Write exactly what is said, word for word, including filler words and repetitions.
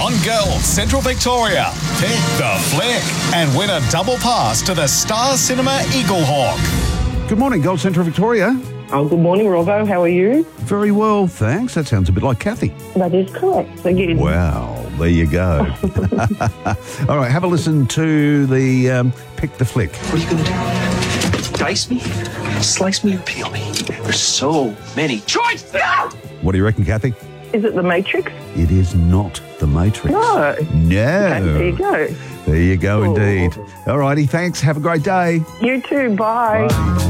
On Girls Central Victoria, pick the flick and win a double pass to the Star Cinema Eagle Hawk. Good morning, Gold Central Victoria. Oh, good morning, Robbo. How are you? Very well, thanks. That sounds a bit like Kathy. That is correct. Again. Wow, there you go. All right, have a listen to the um, Pick the Flick. What are you going to do? Dice me? Slice me or peel me? There's so many choices. What do you reckon, Kathy? Is it The Matrix? It is not The Matrix. No. No. Okay, there you go. There you go, Oh. indeed. All righty, thanks. Have a great day. You too. Bye. Bye.